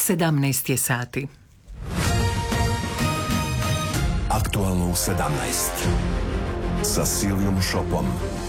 17 je sati. Aktualno u 17 sa Silijom Šopom.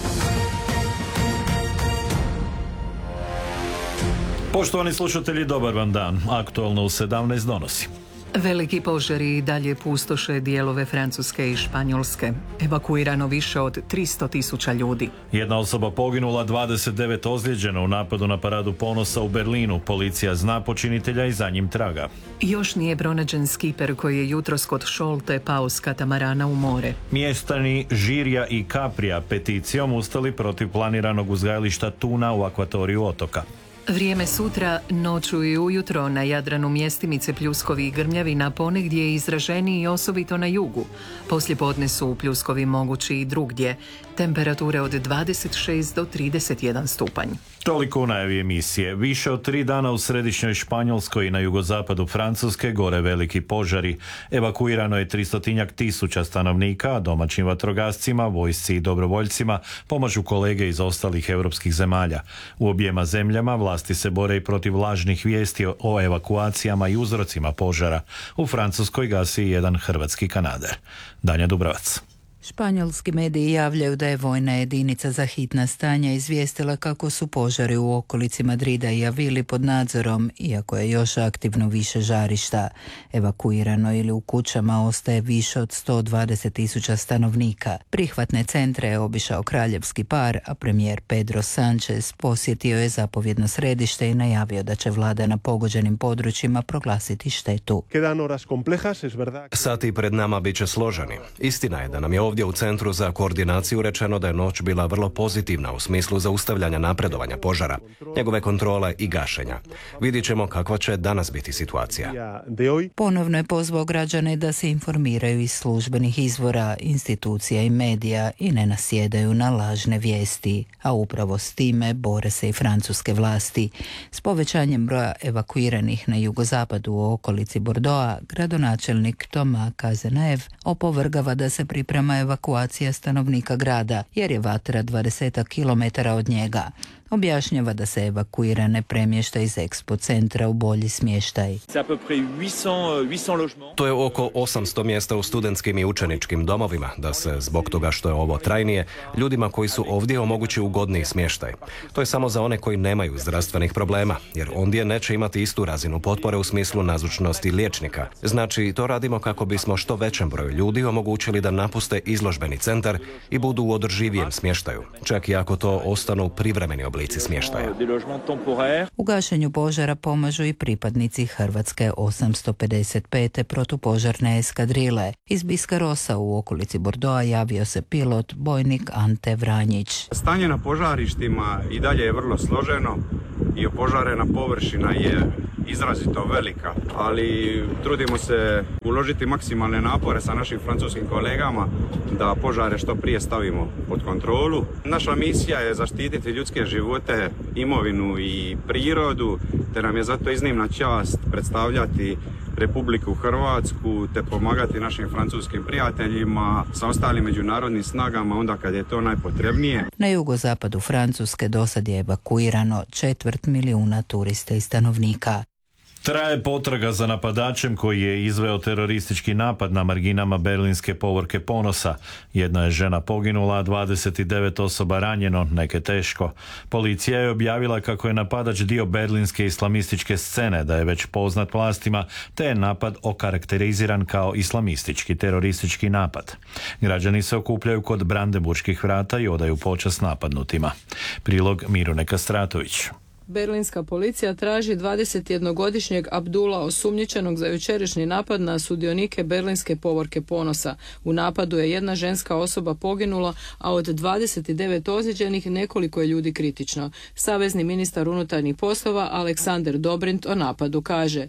Poštovani slušatelji, dobar vam dan. Aktualno u 17 donosi. Veliki požari i dalje pustoše dijelove Francuske i Španjolske. Evakuirano više od 300.000 ljudi. Jedna osoba poginula, 29 ozlijeđeno u napadu na Paradu ponosa u Berlinu. Policija zna počinitelja i za njim traga. Još nije pronađen skiper koji je jutros kod Šolte pao s katamarana u more. Mještani Žirja i Kaprija peticijom ustali protiv planiranog uzgajališta tuna u akvatoriju otoka. Vrijeme sutra, noću i ujutro na Jadranu mjestimice pljuskovi i grmljavi, na ponegdje je izraženiji i osobito na jugu. Poslijepodne su pljuskovi mogući i drugdje. Temperature od 26 do 31 stupanj. Toliko u najavi emisije. Više od 3 dana u središnjoj Španjolskoj i na jugozapadu Francuske gore veliki požari. Evakuirano je 300.000 stanovnika, a domaćim vatrogascima, vojsci i dobrovoljcima pomažu kolege iz ostalih europskih zemalja. U objema zemljama vlasti se bore i protiv lažnih vijesti o evakuacijama i uzrocima požara. U Francuskoj gasi jedan hrvatski kanader. Danja Dubrovac. Španjolski mediji javljaju da je vojna jedinica za hitna stanja izvijestila kako su požari u okolici Madrida i Avili pod nadzorom, iako je još aktivno više žarišta. Evakuirano ili u kućama ostaje više od 120.000 stanovnika. Prihvatne centre je obišao kraljevski par, a premijer Pedro Sánchez posjetio je zapovjedno središte i najavio da će vlada na pogođenim područjima proglasiti štetu. Sati pred nama bit će složeni. Istina je da nam je ovdje u Centru za koordinaciju rečeno da je noć bila vrlo pozitivna u smislu zaustavljanja napredovanja požara, njegove kontrole i gašenja. Vidjet ćemo kakva će danas biti situacija. Ponovno je pozvao građane da se informiraju iz službenih izvora, institucija i medija i ne nasjedaju na lažne vijesti, a upravo s time bore se i francuske vlasti. S povećanjem broja evakuiranih na jugozapadu u okolici Bordeauxa, gradonačelnik Thomas Cazeneuve opovrgava da se priprema evakuacija stanovnika grada, jer je vatra 20 km od njega. Objašnjava da se evakuirane premješta iz Expo centra u bolji smještaj. To je oko 800 mjesta u studentskim i učeničkim domovima, da se zbog toga što je ovo trajnije, ljudima koji su ovdje omogući ugodniji smještaj. To je samo za one koji nemaju zdravstvenih problema, jer ondje neće imati istu razinu potpore u smislu nazočnosti liječnika. Znači, to radimo kako bismo što većem broju ljudi omogućili da napuste izložbeni centar i budu u održivijem smještaju, čak i ako to ostanu privremeni oblici smještaja. U gašenju požara pomažu i pripadnici Hrvatske 855. protupožarne eskadrile. Iz Biskarosa u okolici Bordeauxa javio se pilot, bojnik Ante Vranjić. Stanje na požarištima i dalje je vrlo složeno i opožarena površina je izrazito velika, ali trudimo se uložiti maksimalne napore sa našim francuskim kolegama da požare što prije stavimo pod kontrolu. Naša misija je zaštititi ljudske živote, imovinu i prirodu, te nam je zato iznimna čast predstavljati Republiku Hrvatsku te pomagati našim francuskim prijateljima sa ostalim međunarodnim snagama onda kad je to najpotrebnije. Na jugozapadu Francuske dosad je evakuirano 250.000 turista i stanovnika. Traje potraga za napadačem koji je izveo teroristički napad na marginama berlinske povorke ponosa. Jedna je žena poginula, a 29 osoba ranjeno, neke teško. Policija je objavila kako je napadač dio berlinske islamističke scene, da je već poznat vlastima, te je napad okarakteriziran kao islamistički teroristički napad. Građani se okupljaju kod Brandenburških vrata i odaju počast napadnutima. Prilog Mirune Kastratović. Berlinska policija traži 21-godišnjeg Abdula, osumnjičenog za jučerašnji napad na sudionike berlinske povorke ponosa. U napadu je jedna ženska osoba poginula, a od 29 ozlijeđenih nekoliko je ljudi kritično. Savezni ministar unutarnjih poslova Alexander Dobrindt o napadu kaže: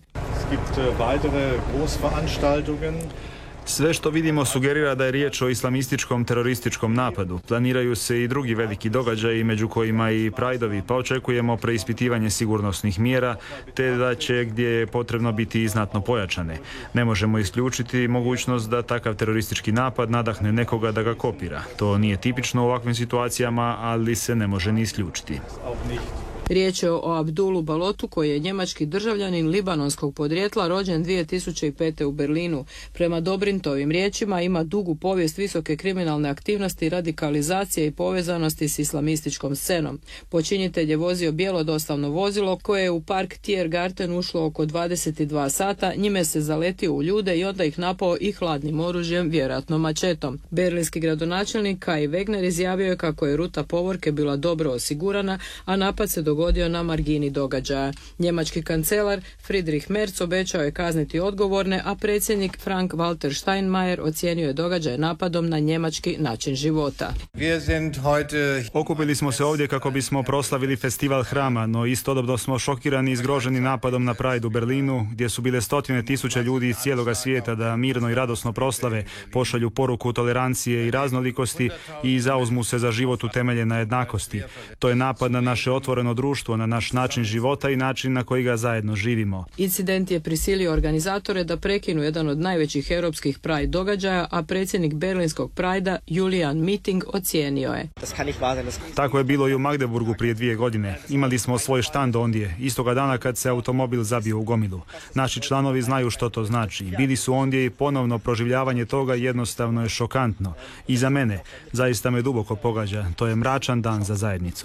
Sve što vidimo sugerira da je riječ o islamističkom terorističkom napadu. Planiraju se i drugi veliki događaji, među kojima i Prideovi, pa očekujemo preispitivanje sigurnosnih mjera, te da će gdje je potrebno biti znatno pojačane. Ne možemo isključiti mogućnost da takav teroristički napad nadahne nekoga da ga kopira. To nije tipično u ovakvim situacijama, ali se ne može ni isključiti. Riječ je o Abdulu Balotu koji je njemački državljanin libanonskog podrijetla rođen 2005. u Berlinu. Prema Dobrintovim riječima ima dugu povijest visoke kriminalne aktivnosti, radikalizacije i povezanosti s islamističkom scenom. Počinitelj je vozio bijelo dostavno vozilo koje je u park Tiergarten ušlo oko 22 sata, njime se zaletio u ljude i onda ih napao i hladnim oružjem, vjerojatno mačetom. Berlinski gradonačelnik Kai Wegner izjavio je kako je ruta povorke bila dobro osigurana, a napad se dogodio na margini događaja. Njemački kancelar Friedrich Merz obećao je kazniti odgovorne, a predsjednik Frank-Walter Steinmeier ocijenio je događaj napadom na njemački način života. Okupili smo se ovdje kako bismo proslavili festival hrama, no istodobno smo šokirani i zgroženi napadom na Pride u Berlinu, gdje su bile stotine tisuća ljudi iz cijeloga svijeta da mirno i radosno proslave, pošalju poruku tolerancije i raznolikosti i zauzmu se za život utemeljen na jednakosti. To je napad na naše otvoreno društvo, na naš način života i način na koji ga zajedno živimo. Incident je prisilio organizatore da prekinu jedan od najvećih europskih Pride događaja, a predsjednik berlinskog Pridea Julian Meeting ocijenio je: Tako je bilo i u Magdeburgu prije 2 godine. Imali smo svoj štand ondje, istoga dana kad se automobil zabio u gomilu. Naši članovi znaju što to znači. Bili su ondje i ponovno proživljavanje toga jednostavno je šokantno. I za mene, zaista me duboko pogađa. To je mračan dan za zajednicu.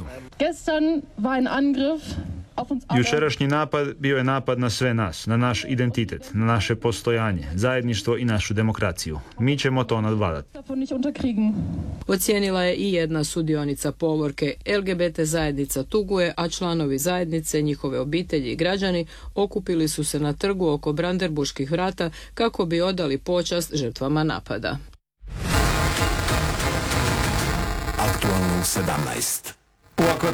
Jučerašnji napad bio je napad na sve nas, na naš identitet, na naše postojanje, zajedništvo i našu demokraciju. Mi ćemo to nadvladati. Ocijenila je i jedna sudionica povorke. LGBT zajednica tuguje, a članovi zajednice, njihove obitelji i građani okupili su se na trgu oko Brandenburških vrata kako bi odali počast žrtvama napada. Aktualno 17. U oko